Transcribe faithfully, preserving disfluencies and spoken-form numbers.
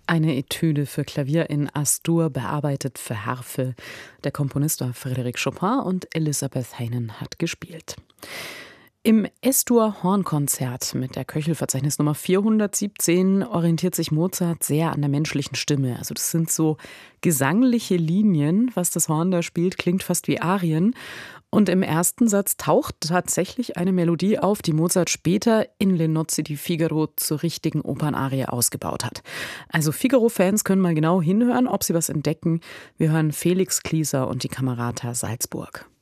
Eine Etüde für Klavier in As-Dur, bearbeitet für Harfe. Der Komponist war Frédéric Chopin und Elisabeth Haydn hat gespielt. Im Es-Dur-Hornkonzert mit der Köchelverzeichnisnummer vierhundertsiebzehn orientiert sich Mozart sehr an der menschlichen Stimme. Also das sind so gesangliche Linien, was das Horn da spielt, klingt fast wie Arien. Und im ersten Satz taucht tatsächlich eine Melodie auf, die Mozart später in Le Nozze di Figaro zur richtigen Opernarie ausgebaut hat. Also Figaro-Fans können mal genau hinhören, ob sie was entdecken. Wir hören Felix Klieser und die Camerata Salzburg.